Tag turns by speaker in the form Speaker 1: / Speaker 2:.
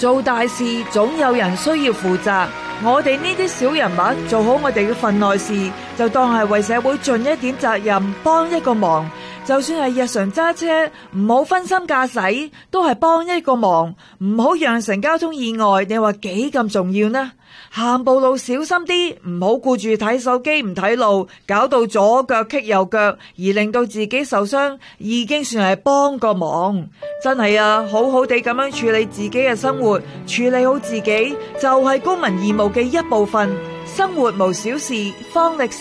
Speaker 1: 做大事總有人需要負責，我哋呢啲小人物做好我哋嘅份內事，就當係為社會盡一點責任，幫一個忙。就算係日常揸車，唔好分心駕駛，都係幫一個忙，唔好釀成交通意外。你話幾咁重要呢？行步路小心啲，唔好顧住睇手機唔睇路，搞到左腳棘右腳，而令到自己受傷，已經算係幫個忙。真係啊，好好地咁樣處理自己嘅生活，處理好自己就係公民義務嘅一部分。生活無小事，方力申。